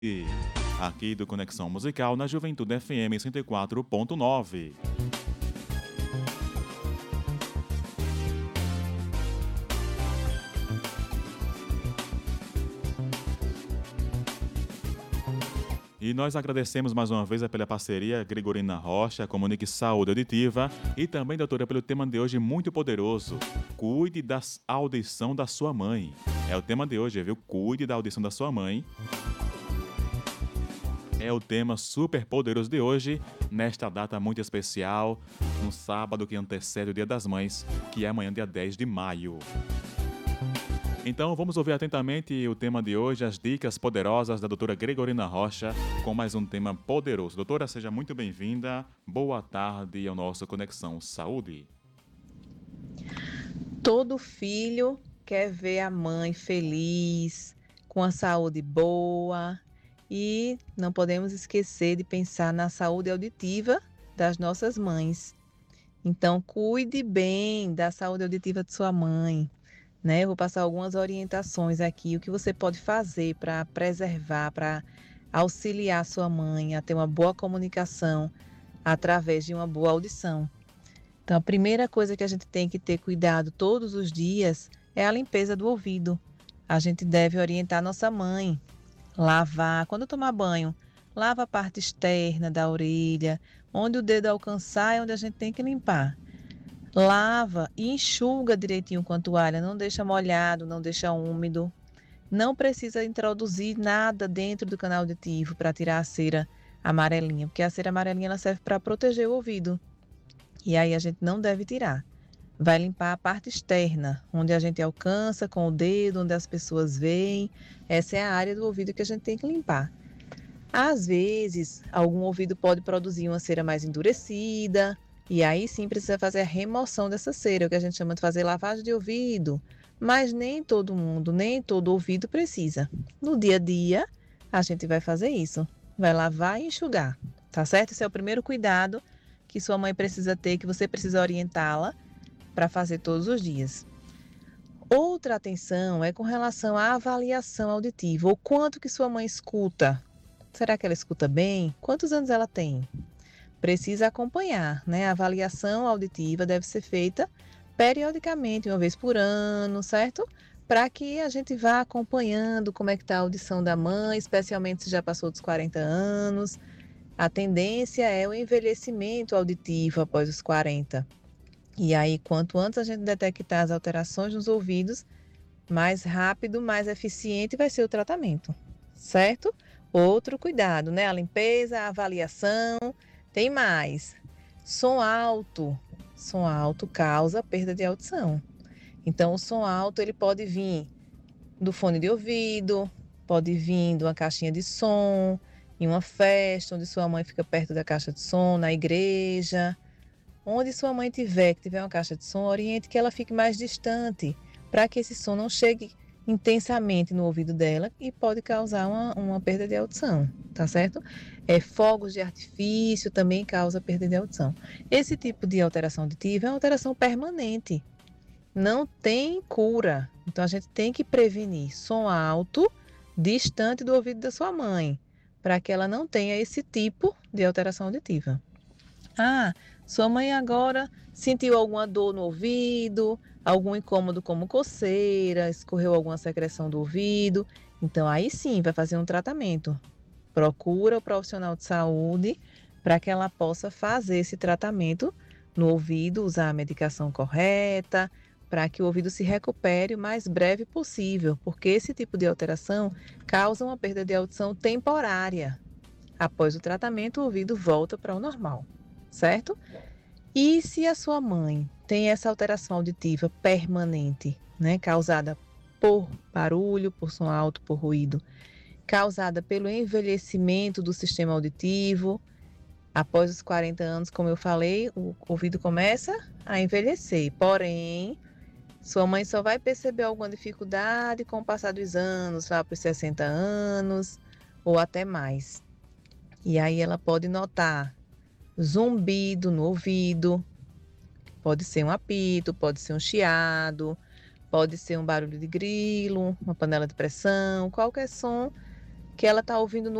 E aqui do Conexão Musical na Juventude FM 104.9. E nós agradecemos mais uma vez pela parceria Gregorina Rocha, Comunique Saúde Auditiva e também, doutora, pelo tema de hoje muito poderoso. Cuide da audição da sua mãe. É o tema de hoje, viu? Cuide da audição da sua mãe. É o tema super poderoso de hoje, nesta data muito especial, no sábado que antecede o Dia das Mães, que é amanhã, dia 10 de maio. Então vamos ouvir atentamente o tema de hoje, as dicas poderosas da doutora Gregorina Rocha, com mais um tema poderoso. Doutora, seja muito bem-vinda. Boa tarde ao nosso Conexão Saúde. Todo filho quer ver a mãe feliz, com a saúde boa, e não podemos esquecer de pensar na saúde auditiva das nossas mães. Então, cuide bem da saúde auditiva de sua mãe, né? Eu vou passar algumas orientações aqui, o que você pode fazer para preservar, para auxiliar sua mãe a ter uma boa comunicação através de uma boa audição. Então, a primeira coisa que a gente tem que ter cuidado todos os dias é a limpeza do ouvido. A gente deve orientar nossa mãe, lavar, quando tomar banho, lava a parte externa da orelha, onde o dedo alcançar é onde a gente tem que limpar. Lava e enxuga direitinho com a toalha, não deixa molhado, não deixa úmido. Não precisa introduzir nada dentro do canal auditivo para tirar a cera amarelinha, porque a cera amarelinha ela serve para proteger o ouvido. E aí a gente não deve tirar. Vai limpar a parte externa, onde a gente alcança com o dedo, onde as pessoas veem. Essa é a área do ouvido que a gente tem que limpar. Às vezes, algum ouvido pode produzir uma cera mais endurecida, e aí sim precisa fazer a remoção dessa cera, o que a gente chama de fazer lavagem de ouvido. Mas nem todo mundo, nem todo ouvido precisa. No dia a dia, a gente vai fazer isso. Vai lavar e enxugar, tá certo? Esse é o primeiro cuidado que sua mãe precisa ter, que você precisa orientá-la para fazer todos os dias. Outra atenção é com relação à avaliação auditiva, o quanto que sua mãe escuta. Será que ela escuta bem? Quantos anos ela tem? Precisa acompanhar, né? A avaliação auditiva deve ser feita periodicamente, uma vez por ano, certo? Para que a gente vá acompanhando como é que está a audição da mãe, especialmente se já passou dos 40 anos. A tendência é o envelhecimento auditivo após os 40. E aí, quanto antes a gente detectar as alterações nos ouvidos, mais rápido, mais eficiente vai ser o tratamento, certo? Outro cuidado, né? A limpeza, a avaliação. Tem mais. Som alto. Som alto causa perda de audição. Então, o som alto ele pode vir do fone de ouvido, pode vir de uma caixinha de som, em uma festa onde sua mãe fica perto da caixa de som, na igreja. Onde sua mãe tiver, que tiver uma caixa de som, oriente que ela fique mais distante, para que esse som não chegue intensamente no ouvido dela e pode causar uma perda de audição, tá certo? Fogos de artifício também causa perda de audição. Esse tipo de alteração auditiva é uma alteração permanente, não tem cura. Então a gente tem que prevenir som alto, distante do ouvido da sua mãe, para que ela não tenha esse tipo de alteração auditiva. Ah, sua mãe agora sentiu alguma dor no ouvido, algum incômodo como coceira, escorreu alguma secreção do ouvido. Então aí sim vai fazer um tratamento. Procura o profissional de saúde para que ela possa fazer esse tratamento no ouvido, usar a medicação correta, para que o ouvido se recupere o mais breve possível, porque esse tipo de alteração causa uma perda de audição temporária. Após o tratamento, o ouvido volta para o normal, certo? E se a sua mãe tem essa alteração auditiva permanente, né, causada por barulho, por som alto, por ruído, causada pelo envelhecimento do sistema auditivo, após os 40 anos, como eu falei, o ouvido começa a envelhecer. Porém, sua mãe só vai perceber alguma dificuldade com o passar dos anos, lá para os 60 anos ou até mais. E aí ela pode notar zumbido no ouvido, pode ser um apito, pode ser um chiado, pode ser um barulho de grilo, uma panela de pressão, qualquer som que ela está ouvindo